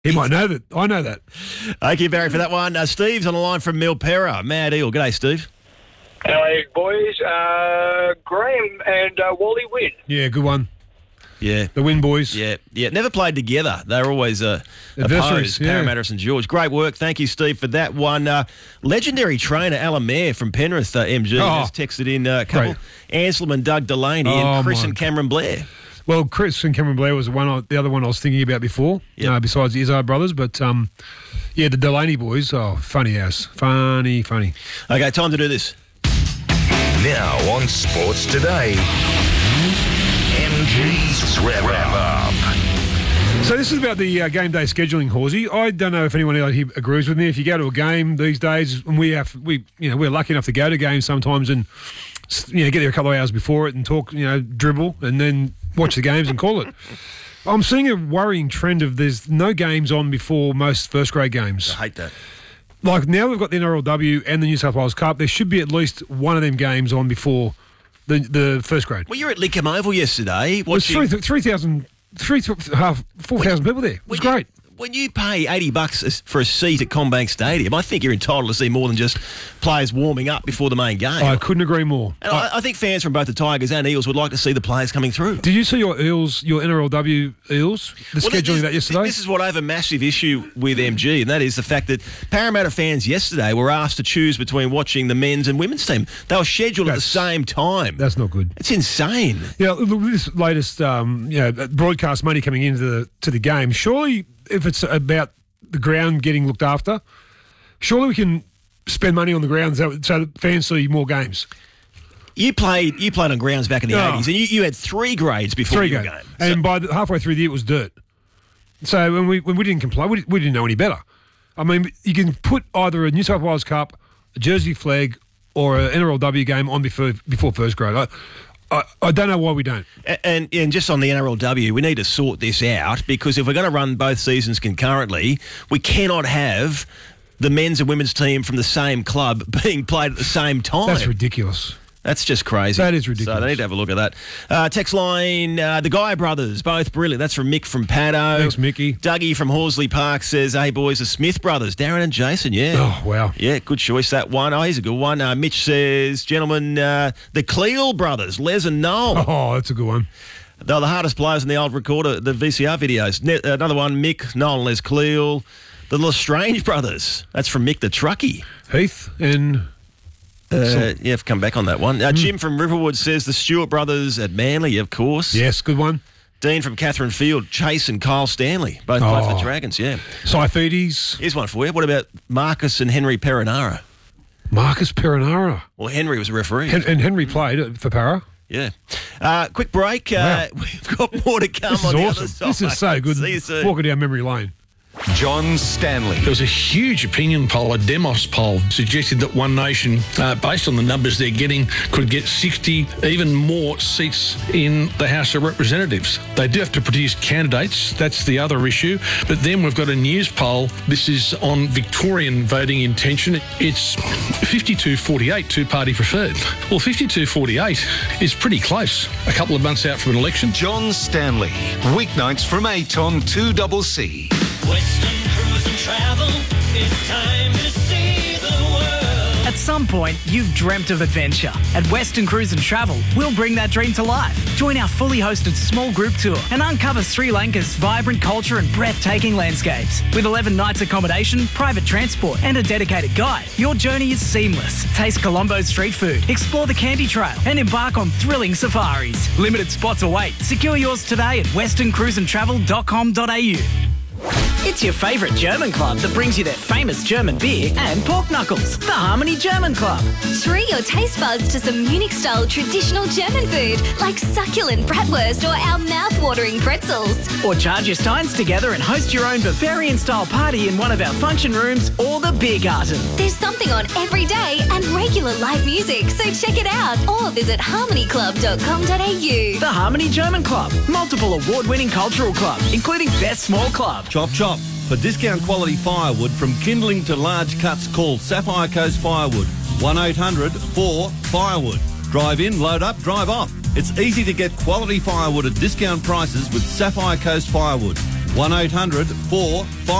He might know that. I know that. Thank you, Barry, for that one. Steve's on the line from Milperra. Mad Eel. G'day, Steve. How are you, boys? Graham and Wally win. Yeah, good one. Yeah. The Win boys. Yeah. Never played together. They were always opposed. Yeah. Parramatta St George. Great work. Thank you, Steve, for that one. Legendary trainer Alan Mayer from Penrith, MG, has texted in a couple. Anselm and Doug Delaney and Chris and Cameron Blair. Well, Chris and Cameron Blair was the other one I was thinking about before, besides the Izzard brothers. But, the Delaney boys, funny ass. Funny. Okay, time to do this. Now on Sports Today, MG's Wrap-Up. So this is about the game day scheduling, Horsey. I don't know if anyone out here agrees with me. If you go to a game these days, and we're lucky enough to go to games sometimes and get there a couple of hours before it and talk, dribble, and then watch the games and call it. I'm seeing a worrying trend of there's no games on before most first grade games. I hate that. Like now we've got the NRLW and the New South Wales Cup. There should be at least one of them games on before the first grade. Well, you were at Lincoln Oval yesterday. There's 4,000 people there. It was great. When you pay $80 for a seat at CommBank Stadium, I think you're entitled to see more than just players warming up before the main game. I couldn't agree more. And I think fans from both the Tigers and Eels would like to see the players coming through. Did you see your NRLW Eels, scheduling that yesterday? This is what I have a massive issue with MG, and that is the fact that Parramatta fans yesterday were asked to choose between watching the men's and women's team. They were scheduled at the same time. That's not good. It's insane. Yeah, this latest broadcast money coming into the game, surely if it's about the ground getting looked after, surely we can spend money on the ground so that fans see more games. You played on grounds back in the 80s, and you had 3 grades before your game. And by halfway through the year, it was dirt. So when we didn't complain, we didn't know any better. I mean, you can put either a New South Wales Cup, a Jersey flag, or an NRLW game on before first grade. I don't know why we don't. And just on the NRLW, we need to sort this out, because if we're going to run both seasons concurrently, we cannot have the men's and women's team from the same club being played at the same time. That's ridiculous. That's just crazy. That is ridiculous. So they need to have a look at that. Text line, the Guy brothers, both brilliant. That's from Mick from Paddo. Thanks, Mickey. Dougie from Horsley Park says, hey, boys, the Smith brothers, Darren and Jason, yeah. Oh, wow. Yeah, good choice, that one. Oh, he's a good one. Mitch says, gentlemen, the Cleal brothers, Les and Noel. Oh, that's a good one. They're the hardest players in the old recorder, the VCR videos. Another one, Mick, Noel and Les Cleal. The Lestrange brothers. That's from Mick the Truckie. Heath and... I've come back on that one. Jim from Riverwood says the Stewart brothers at Manly, of course. Yes, good one. Dean from Catherine Field, Chase and Kyle Stanley, both play for the Dragons, yeah. Saifides. Here's one for you. What about Marcus and Henry Perinara? Marcus Perinara. Well, Henry was a referee. And Henry played for Para. Yeah. Quick break. Wow. We've got more to come This is on the awesome. other side. This is so good. See you soon. Walking down memory lane. John Stanley. There was a huge opinion poll, a Demos poll, suggested that One Nation, based on the numbers they're getting, could get 60, even more seats in the House of Representatives. They do have to produce candidates. That's the other issue. But then we've got a news poll. This is on Victorian voting intention. It's 52-48, two-party preferred. Well, 52-48 is pretty close. A couple of months out from an election. John Stanley. Weeknights from 8 on 2CC. Western Cruise and Travel, it's time to see the world. At some point, you've dreamt of adventure. At Western Cruise and Travel, we'll bring that dream to life. Join our fully hosted small group tour and uncover Sri Lanka's vibrant culture and breathtaking landscapes. With 11 nights accommodation, private transport and a dedicated guide, your journey is seamless. Taste Colombo's street food, explore the Candy Trail and embark on thrilling safaris. Limited spots await. Secure yours today at westerncruiseandtravel.com.au. It's your favourite German club that brings you their famous German beer and pork knuckles, the Harmony German Club. Treat your taste buds to some Munich-style traditional German food like succulent bratwurst or our mouth-watering pretzels. Or charge your steins together and host your own Bavarian-style party in one of our function rooms or the beer garden. There's something on every day and regular live music, so check it out or visit harmonyclub.com.au. The Harmony German Club, multiple award-winning cultural club, including Best Small Club. Chop chop. For discount quality firewood from kindling to large cuts, call Sapphire Coast Firewood. 1-800-4-FIREWOOD. Drive in, load up, drive off. It's easy to get quality firewood at discount prices with Sapphire Coast Firewood. 1800 4